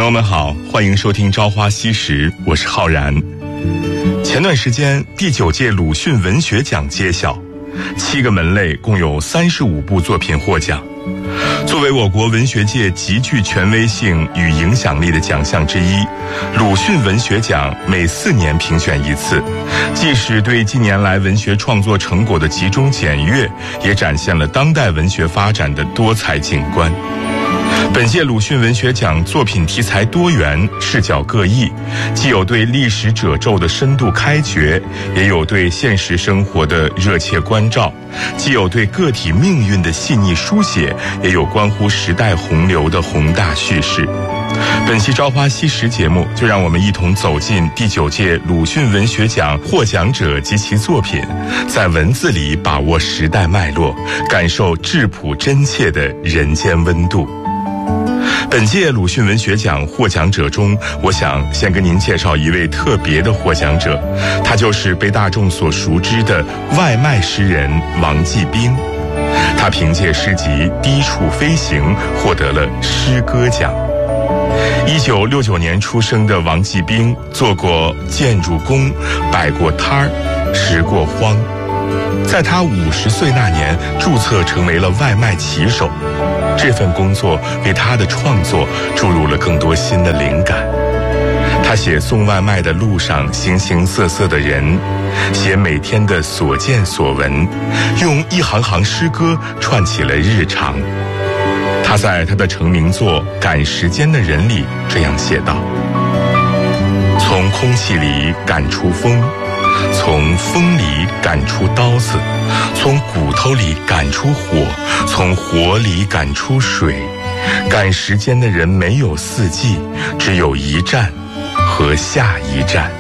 友们好，欢迎收听《朝花夕拾》，我是浩然。前段时间，第9届鲁迅文学奖揭晓，7个门类共有35部作品获奖。作为我国文学界极具权威性与影响力的奖项之一，鲁迅文学奖每4年评选一次，既是对近年来文学创作成果的集中检阅，也展现了当代文学发展的多彩景观。本届鲁迅文学奖作品题材多元，视角各异，既有对历史褶皱的深度开掘，也有对现实生活的热切关照，既有对个体命运的细腻书写，也有关乎时代洪流的宏大叙事。本期《朝花夕拾》节目，就让我们一同走进第9届鲁迅文学奖获奖者及其作品，在文字里把握时代脉络，感受质朴真切的人间温度。本届鲁迅文学奖获奖者中，我想先跟您介绍一位特别的获奖者，他就是被大众所熟知的外卖诗人王继兵。他凭借诗集《低处飞行》获得了诗歌奖。1969年出生的王继兵，做过建筑工，摆过摊儿，拾过荒。在他50岁那年，注册成为了外卖骑手。这份工作为他的创作注入了更多新的灵感。他写送外卖的路上形形色色的人，写每天的所见所闻，用一行行诗歌串起了日常。他在他的成名作《赶时间的人》里这样写道：从空气里赶出风，从风里赶出刀子，从骨头里赶出火，从火里赶出水。赶时间的人没有4季，只有一站和下一站。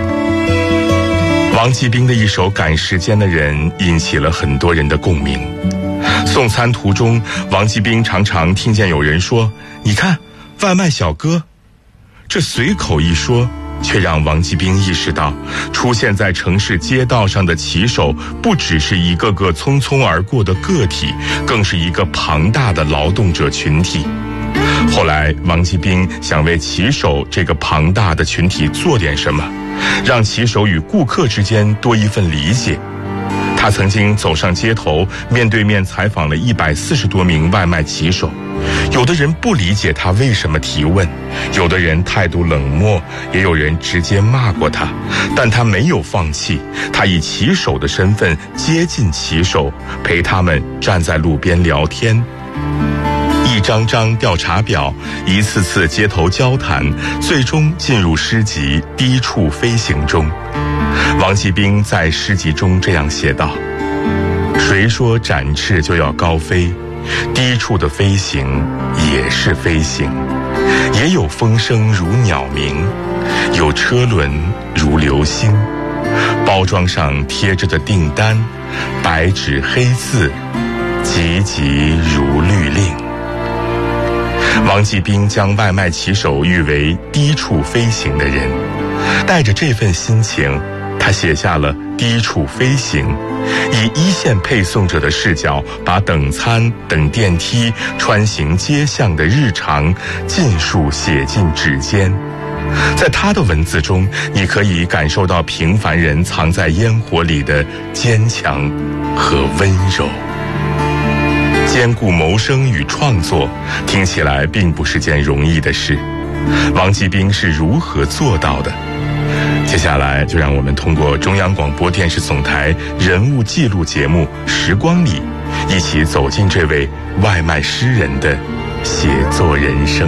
王继兵的一首《赶时间的人》引起了很多人的共鸣。送餐途中，王继兵常常听见有人说：“你看，外卖小哥。”这随口一说，却让王继兵意识到，出现在城市街道上的骑手不只是一个个匆匆而过的个体，更是一个庞大的劳动者群体。后来，王继兵想为骑手这个庞大的群体做点什么，让骑手与顾客之间多一份理解。他曾经走上街头，面对面采访了140多名外卖骑手。有的人不理解他为什么提问，有的人态度冷漠，也有人直接骂过他，但他没有放弃，他以骑手的身份接近骑手，陪他们站在路边聊天。一张张调查表，一次次街头交谈，最终进入诗集《低处飞行》中。王继兵在诗集中这样写道：谁说展翅就要高飞，低处的飞行也是飞行，也有风声如鸟鸣，有车轮如流星，包装上贴着的订单，白纸黑字，急急如律令。王继兵将外卖骑手誉为低处飞行的人，带着这份心情，他写下了《低处飞行》，以一线配送者的视角，把等餐、等电梯、穿行街巷的日常尽数写进纸间。在他的文字中，你可以感受到平凡人藏在烟火里的坚强和温柔。兼顾谋生与创作，听起来并不是件容易的事。王继兵是如何做到的？接下来就让我们通过中央广播电视总台人物记录节目《时光里》，一起走进这位外卖诗人的写作人生。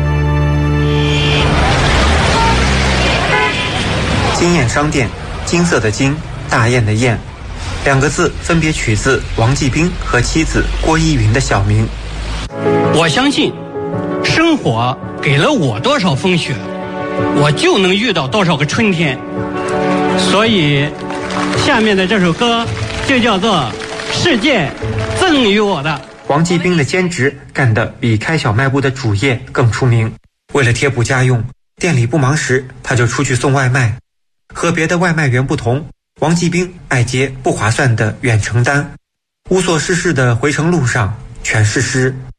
金燕商店，金色的金，大雁的雁，2个字分别取自王继兵和妻子郭依云的小名。 我相信，生活给了我多少风雪，我就能遇到多少个春天。所以，下面的这首歌就叫做《世界赠予我的》。 王继兵的兼职干得比开小卖部的主业更出名。为了贴补家用，店里不忙时，他就出去送外卖。和别的外卖员不同，王继兵爱接不划算的远程单，无所事事的回程路上全是诗。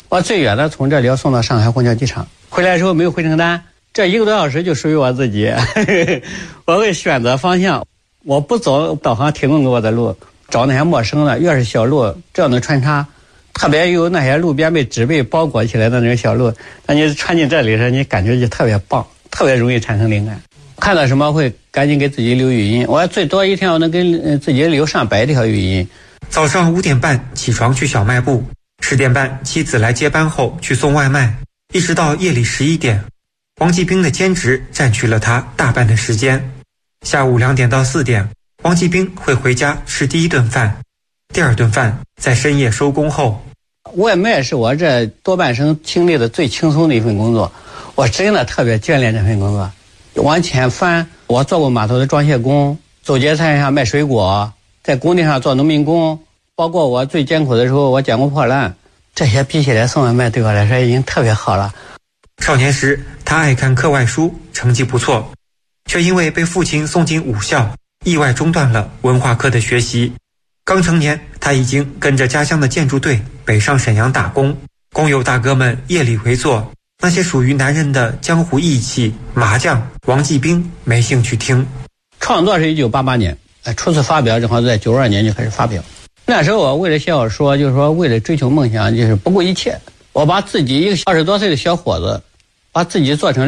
我最远的从这里要送到上海虹桥机场，回来的时候没有回程单，这1个多小时就属于我自己。我会选择方向，我不走导航提供给我的路，找那些陌生的，越是小路这样的穿插，特别有那些路边被植被包裹起来的那种小路，那你穿进这里时，你感觉就特别棒，特别容易产生灵感。看到什么会赶紧给自己留语音，我最多一天我能给自己留上100条语音。 早上5点半起床去小卖部，10点半妻子来接班后去送外卖，一直到夜里11点，王继兵的兼职占据了他大半的时间。下午2点到4点，王继兵会回家吃第一顿饭，第二顿饭在深夜收工后。 外卖是我这多半生经历的最轻松的一份工作，我真的特别眷恋这份工作。往前翻，我做过码头的装卸工，走街摊上卖水果，在工地上做农民工，包括我最艰苦的时候我捡过破烂，这些比起来送外卖对我来说已经特别好了。 少年时他爱看课外书，成绩不错，却因为被父亲送进武校，意外中断了文化课的学习。刚成年，他已经跟着家乡的建筑队北上沈阳打工，工友大哥们夜里围坐，那些属于男人的江湖义气、麻将，王继兵没兴趣听。 创作是1988年，初次发表正好在92年就开始发表。那时候我为了写小说，就是说为了追求梦想，就是不顾一切。我把自己一个20多岁的小伙子，把自己做成